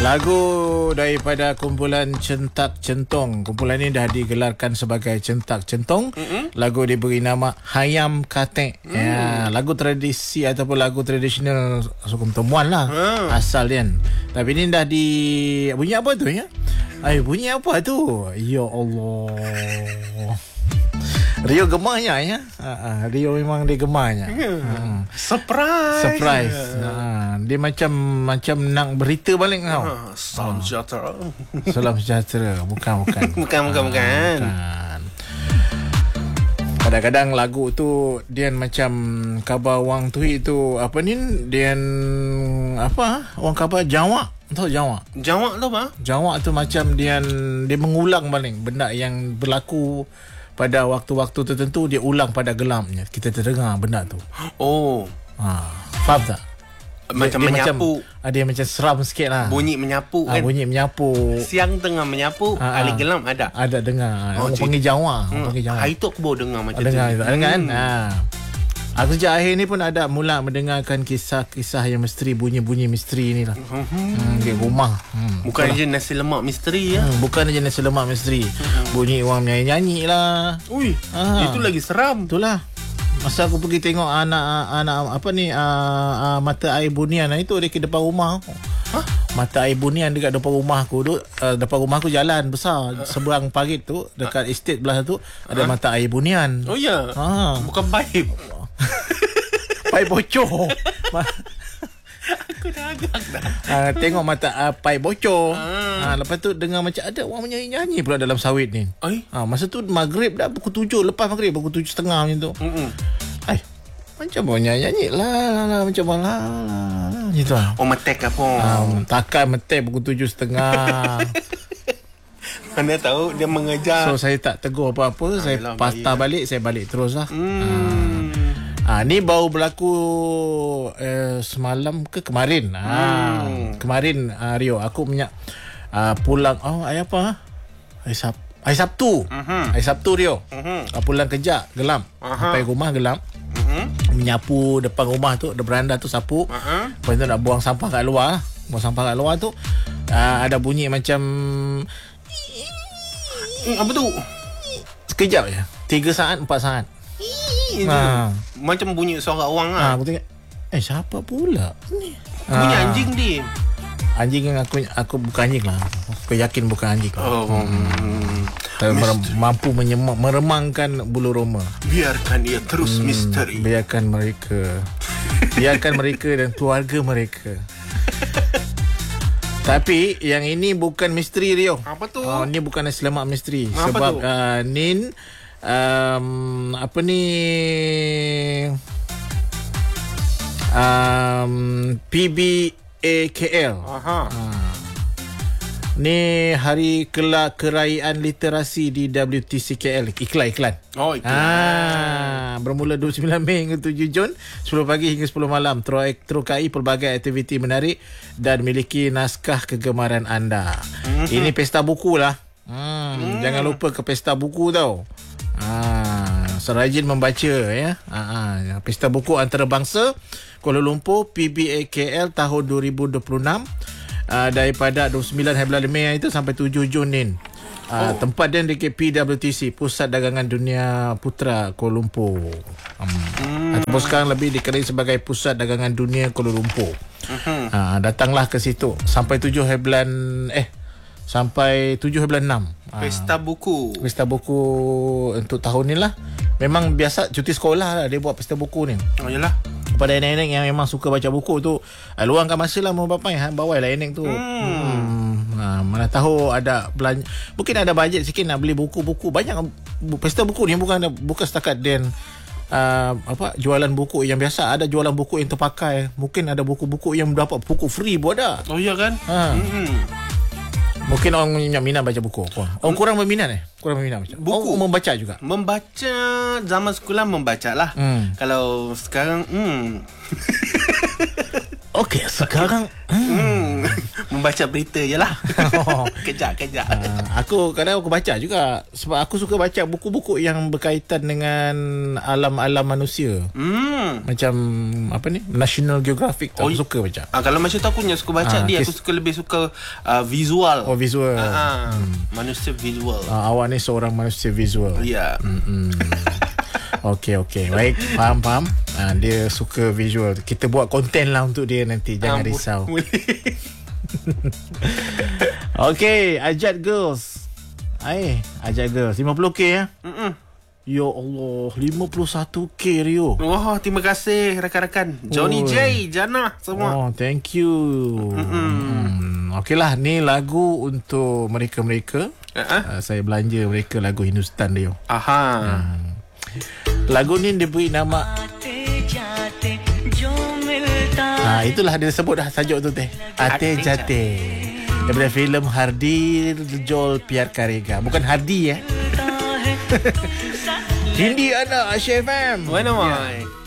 Lagu daripada kumpulan Centak Centong. Kumpulan ini dah digelarkan sebagai Centak Centong. Lagu diberi nama Hayam Katek. Ya, lagu tradisi ataupun lagu tradisional Sokong Temuan lah asal dia. Tapi ini dah di... Bunyi apa tu ya? Bunyi apa tu? Ya Allah. Rio gemarnya ya. Rio memang dia gemarnya. Surprise. Dia macam nak berita balik kau. Salam sejahtera. Salam sejahtera. Bukan. Bukan. Kadang-kadang lagu tu dia macam khabar wang tu itu apa ni? Dia apa? Wang khabar Jawa. Tahu Jawa? Jawa tu apa? Jawa tu macam dia mengulang balik benda yang berlaku pada waktu-waktu tertentu, dia ulang pada gelamnya. Kita terdengar benda tu. Oh. Faham tak? Macam dia menyapu. Dia macam seram sikit lah. Bunyi menyapu kan? Bunyi menyapu. Siang tengah menyapu, kali gelam ada. Ada dengar. Orang panggil Jawa. Hari tu aku baru dengar macam dengar, tu. Dengar kan? Aku sejak akhir ni pun ada mula mendengarkan kisah-kisah yang misteri, bunyi-bunyi misteri ni lah. Di rumah. Bukan je nasi lemak misteri ya. Bukan je nasi lemak misteri. Bunyi orang menyanyi lah. Ui, itu lagi seram. Itulah. Masa aku pergi tengok anak apa ni mata air bunian itu dia ke depan rumah. Mata air bunian dekat depan rumah aku. Depan rumah aku jalan besar seberang parit tu dekat estate belah tu ada mata air bunian. Oh ya. Bukan paip. Paip bocor. Aku dah agak dah. Tengok mata paip bocor. Lepas tu dengar macam ada orang menyanyi pula dalam sawit ni. Masa tu maghrib dah pukul 7. Lepas maghrib pukul 7.30 macam tu. Macam orang nyanyi lah macam lah gitu lah. Metek apa? Takkan metek pukul 7.30. Mana tahu dia mengejar. So saya tak tegur apa-apa. Saya patah balik. Saya balik terus lah. Ni baru berlaku semalam ke kemarin. Kemarin Rio aku pulang. Hari apa? Hari Sabtu. Hari Sabtu Rio. Pulang kerja gelap. Sampai rumah gelap. Menyapu depan rumah tu, beranda tu sapu. Lepas tu nak buang sampah kat luar. Buang sampah kat luar tu ada bunyi macam apa tu? Sekejap je. 3 saat 4 saat. Macam bunyi suara orang lah. Aku tengok siapa pula ni? Bunyi anjing dia. Anjing yang aku bukan anjing lah. Aku yakin bukan anjing mampu meremangkan bulu roma. Biarkan dia terus misteri. Biarkan mereka dan keluarga mereka. Tapi yang ini bukan misteri Rio. Apa tu? Ini bukan nasi lemak misteri. Apa sebab tu? Nin apa ni PBAKL. Ni hari kerajaan literasi di WTC KL. Iklan. Bermula 29 Mei hingga 7 Jun 10 pagi hingga 10 malam. Terokai pelbagai aktiviti menarik dan miliki naskah kegemaran anda. Ini pesta buku lah. Jangan lupa ke pesta buku tau. Serajin membaca ya. Pesta buku antarabangsa Kuala Lumpur PBAKL tahun 2026 daripada 29 Mei itu sampai 7 Jun ni. Tempat dia di PWTC, Pusat Dagangan Dunia Putra Kuala Lumpur. Ataupun sekarang lebih dikenali sebagai Pusat Dagangan Dunia Kuala Lumpur. Datanglah ke situ sampai 7 bulan 6. Pesta buku untuk tahun ni lah. Memang biasa cuti sekolah lah dia buat pesta buku ni. Yalah. Kepada anak-anak yang memang suka baca buku tu, luangkan masa lah mau bapai, bawa lah anak tu. Mana tahu ada belanja, mungkin ada bajet sikit nak beli buku-buku. Banyak pesta buku ni bukan setakat dan jualan buku yang biasa. Ada jualan buku yang terpakai. Mungkin ada buku-buku yang dapat buku free pun ada. Oh ya kan? Mungkin orang minat baca buku. Orang kurang berminat Kurang berminat baca. Buku membaca juga. Membaca zaman sekolah membaca lah. Kalau sekarang Okey, sekarang Membaca berita je lah. Kejap. Aku kadang aku baca juga. Sebab aku suka baca buku-buku yang berkaitan dengan alam-alam manusia. Macam apa ni, National Geographic tu. Aku suka baca. Kalau macam tu aku suka baca dia. Aku lebih suka visual. Oh, visual. Manusia visual. Awak ni seorang manusia visual. Ya. Okey. Baik, faham. Dia suka visual. Kita buat konten lah untuk dia nanti. Jangan risau. Okey, Ajat Girls. Ajat Girls 50k ya. Ya Allah, 51k Rio. Wah, terima kasih rakan-rakan. Johnny J, Jana semua. Oh, thank you. Okeylah, ni lagu untuk mereka-mereka. Saya belanja mereka lagu Hindustan dia. Lagu ni dia beri nama itulah dia sebut dah tajuk tu teh. Ate Jate. Daripada filem Hardi Jol Pyar Karega. Bukan Hardi ya. Hindi anak Asia FM. Mana mai?